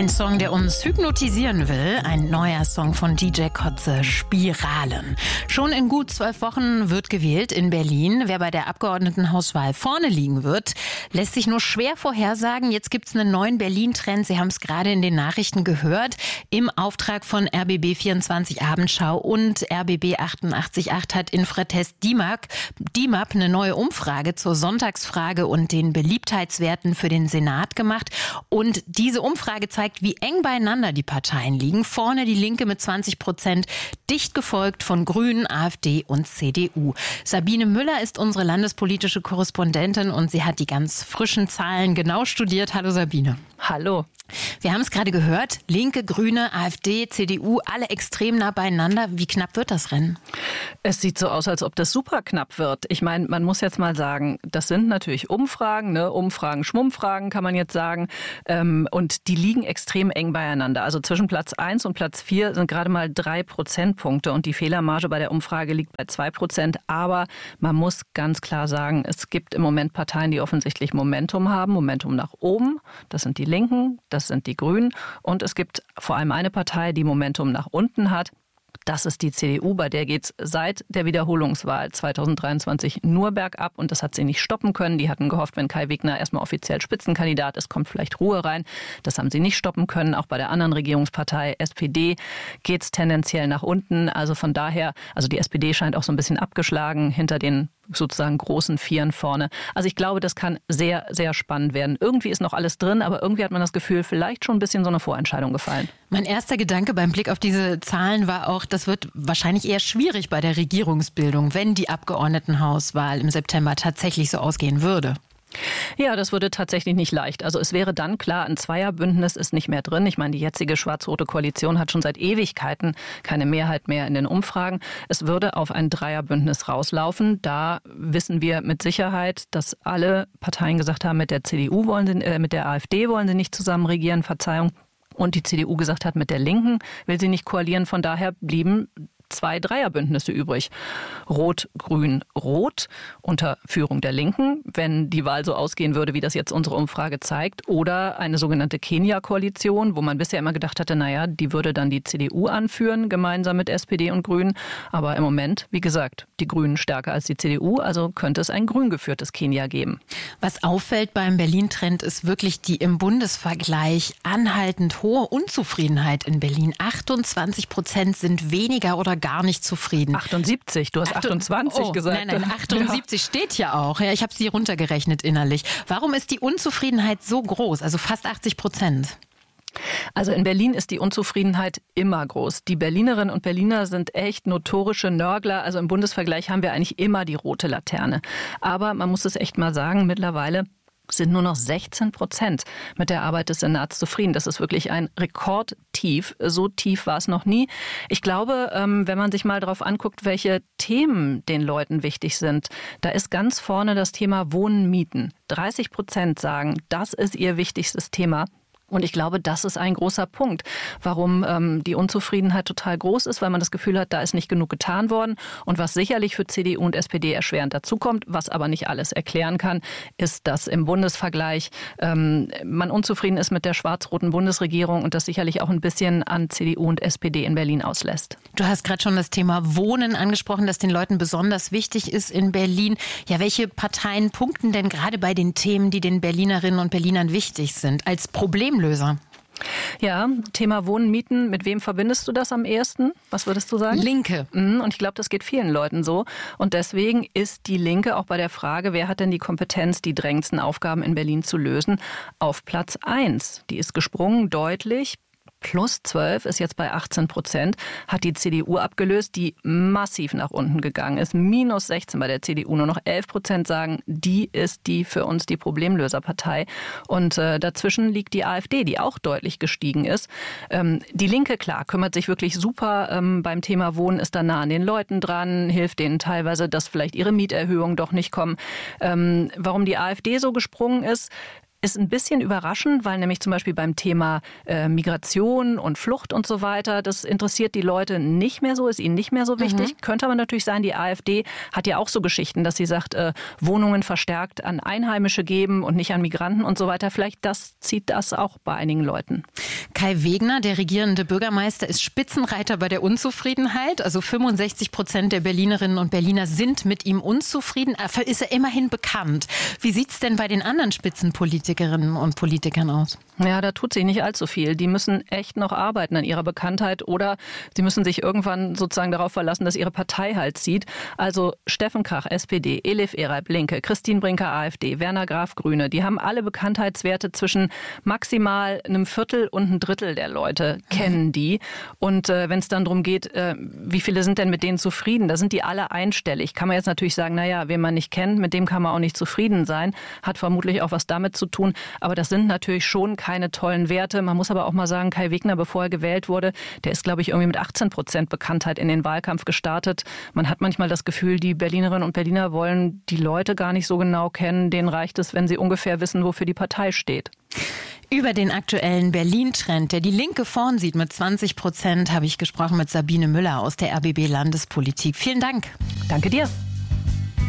Ein Song, der uns hypnotisieren will. Ein neuer Song von DJ Kotze, Spiralen. Schon in gut 12 Wochen wird gewählt in Berlin. Wer bei der Abgeordnetenhauswahl vorne liegen wird, lässt sich nur schwer vorhersagen. Jetzt gibt's einen neuen Berlin-Trend. Sie haben es gerade in den Nachrichten gehört. Im Auftrag von RBB24 Abendschau und RBB 88.8 hat Infratest DIMAP eine neue Umfrage zur Sonntagsfrage und den Beliebtheitswerten für den Senat gemacht. Und diese Umfrage zeigt, wie eng beieinander die Parteien liegen. Vorne die Linke mit 20%, dicht gefolgt von Grünen, AfD und CDU. Sabine Müller ist unsere landespolitische Korrespondentin und sie hat die ganz frischen Zahlen genau studiert. Hallo Sabine. Hallo. Wir haben es gerade gehört, Linke, Grüne, AfD, CDU, alle extrem nah beieinander. Wie knapp wird das Rennen? Es sieht so aus, als ob das super knapp wird. Ich meine, man muss jetzt mal sagen, das sind natürlich Umfragen, Umfragen, Schmummfragen kann man jetzt sagen. Und die liegen extrem eng beieinander. Also zwischen Platz 1 und Platz 4 sind gerade mal 3 Prozentpunkte und die Fehlermarge bei der Umfrage liegt bei 2%. Aber man muss ganz klar sagen, es gibt im Moment Parteien, die offensichtlich Momentum haben, Momentum nach oben. Das sind die Linken, das sind die Grünen. Und es gibt vor allem eine Partei, die Momentum nach unten hat. Das ist die CDU, bei der geht es seit der Wiederholungswahl 2023 nur bergab und das hat sie nicht stoppen können. Die hatten gehofft, wenn Kai Wegner erstmal offiziell Spitzenkandidat ist, kommt vielleicht Ruhe rein. Das haben sie nicht stoppen können. Auch bei der anderen Regierungspartei SPD geht es tendenziell nach unten. Also von daher, die SPD scheint auch so ein bisschen abgeschlagen hinter den sozusagen großen Vieren vorne. Also ich glaube, das kann sehr, sehr spannend werden. Irgendwie ist noch alles drin, aber irgendwie hat man das Gefühl, vielleicht schon ein bisschen so eine Vorentscheidung gefallen. Mein erster Gedanke beim Blick auf diese Zahlen war auch, das wird wahrscheinlich eher schwierig bei der Regierungsbildung, wenn die Abgeordnetenhauswahl im September tatsächlich so ausgehen würde. Ja, das würde tatsächlich nicht leicht. Also es wäre dann klar, ein Zweierbündnis ist nicht mehr drin. Ich meine, die jetzige schwarz-rote Koalition hat schon seit Ewigkeiten keine Mehrheit mehr in den Umfragen. Es würde auf ein Dreierbündnis rauslaufen. Da wissen wir mit Sicherheit, dass alle Parteien gesagt haben, mit der CDU mit der AfD wollen sie nicht zusammen regieren, Verzeihung. Und die CDU gesagt hat, mit der Linken will sie nicht koalieren. Von daher blieben 2 Dreierbündnisse übrig. Rot, Grün, Rot unter Führung der Linken, wenn die Wahl so ausgehen würde, wie das jetzt unsere Umfrage zeigt. Oder eine sogenannte Kenia-Koalition, wo man bisher immer gedacht hatte, die würde dann die CDU anführen, gemeinsam mit SPD und Grünen. Aber im Moment, wie gesagt, die Grünen stärker als die CDU, also könnte es ein grün geführtes Kenia geben. Was auffällt beim Berlin-Trend ist wirklich die im Bundesvergleich anhaltend hohe Unzufriedenheit in Berlin. 28% sind weniger oder gar nicht zufrieden. 78, du hast 28 gesagt. Nein, 78 steht ja auch. Ja, ich habe sie runtergerechnet innerlich. Warum ist die Unzufriedenheit so groß, also fast 80%? Also in Berlin ist die Unzufriedenheit immer groß. Die Berlinerinnen und Berliner sind echt notorische Nörgler. Also im Bundesvergleich haben wir eigentlich immer die rote Laterne. Aber man muss es echt mal sagen, mittlerweile sind nur noch 16% mit der Arbeit des Senats zufrieden. Das ist wirklich ein Rekordtief. So tief war es noch nie. Ich glaube, wenn man sich mal darauf anguckt, welche Themen den Leuten wichtig sind, da ist ganz vorne das Thema Wohnen, Mieten. 30% sagen, das ist ihr wichtigstes Thema. Und ich glaube, das ist ein großer Punkt, warum die Unzufriedenheit total groß ist, weil man das Gefühl hat, da ist nicht genug getan worden. Und was sicherlich für CDU und SPD erschwerend dazukommt, was aber nicht alles erklären kann, ist, dass im Bundesvergleich man unzufrieden ist mit der schwarz-roten Bundesregierung und das sicherlich auch ein bisschen an CDU und SPD in Berlin auslässt. Du hast gerade schon das Thema Wohnen angesprochen, das den Leuten besonders wichtig ist in Berlin. Ja, welche Parteien punkten denn gerade bei den Themen, die den Berlinerinnen und Berlinern wichtig sind, als Problemlöser? Ja, Thema Wohnen, Mieten. Mit wem verbindest du das am ehesten? Was würdest du sagen? Linke. Und ich glaube, das geht vielen Leuten so. Und deswegen ist die Linke auch bei der Frage, wer hat denn die Kompetenz, die drängendsten Aufgaben in Berlin zu lösen, auf Platz 1. Die ist gesprungen, deutlich. Plus 12 ist jetzt bei 18%, hat die CDU abgelöst, die massiv nach unten gegangen ist. Minus 16 bei der CDU, nur noch 11% sagen, die ist die für uns die Problemlöserpartei. Und dazwischen liegt die AfD, die auch deutlich gestiegen ist. Die Linke, klar, kümmert sich wirklich super beim Thema Wohnen, ist da nah an den Leuten dran, hilft denen teilweise, dass vielleicht ihre Mieterhöhungen doch nicht kommen. Warum die AfD so gesprungen ist, Ist ein bisschen überraschend, weil nämlich zum Beispiel beim Thema Migration und Flucht und so weiter, das interessiert die Leute nicht mehr so, ist ihnen nicht mehr so wichtig. Könnte aber natürlich sein, die AfD hat ja auch so Geschichten, dass sie sagt, Wohnungen verstärkt an Einheimische geben und nicht an Migranten und so weiter. Vielleicht zieht das auch bei einigen Leuten. Kai Wegner, der regierende Bürgermeister, ist Spitzenreiter bei der Unzufriedenheit. Also 65% der Berlinerinnen und Berliner sind mit ihm unzufrieden. Dafür ist er immerhin bekannt. Wie sieht es denn bei den anderen Spitzenpolitikerinnen und Politikern aus? Ja, da tut sich nicht allzu viel. Die müssen echt noch arbeiten an ihrer Bekanntheit oder sie müssen sich irgendwann sozusagen darauf verlassen, dass ihre Partei halt zieht. Also Steffen Krach, SPD, Elif Ereib, Linke, Christine Brinker, AfD, Werner Graf, Grüne, die haben alle Bekanntheitswerte zwischen maximal einem Viertel und ein Drittel der Leute kennen die. Und wenn es dann darum geht, wie viele sind denn mit denen zufrieden, da sind die alle einstellig. Kann man jetzt natürlich sagen, naja, wen man nicht kennt, mit dem kann man auch nicht zufrieden sein. Hat vermutlich auch was damit zu tun. Aber das sind natürlich schon keine tollen Werte. Man muss aber auch mal sagen, Kai Wegner, bevor er gewählt wurde, der ist, glaube ich, irgendwie mit 18% Bekanntheit in den Wahlkampf gestartet. Man hat manchmal das Gefühl, die Berlinerinnen und Berliner wollen die Leute gar nicht so genau kennen. Denen reicht es, wenn sie ungefähr wissen, wofür die Partei steht. Über den aktuellen Berlin-Trend, der die Linke vorn sieht mit 20%, habe ich gesprochen mit Sabine Müller aus der RBB Landespolitik. Vielen Dank. Danke dir.